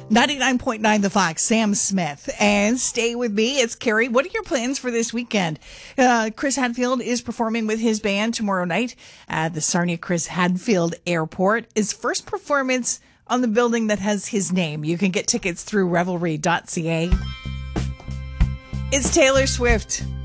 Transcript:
99.9 The Fox, Sam Smith. And stay with me. It's Carrie. What are your plans for this weekend? Chris Hadfield is performing with his band tomorrow night at the Sarnia Chris Hadfield Airport. His first performance on the building that has his name. You can get tickets through revelry.ca. It's Taylor Swift.